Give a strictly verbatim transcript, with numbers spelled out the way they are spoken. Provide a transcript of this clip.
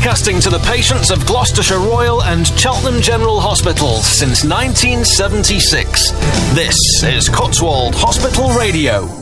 Broadcasting to the patients of Gloucestershire Royal and Cheltenham General Hospitals since nineteen seventy-six. This is Cotswold Hospital Radio.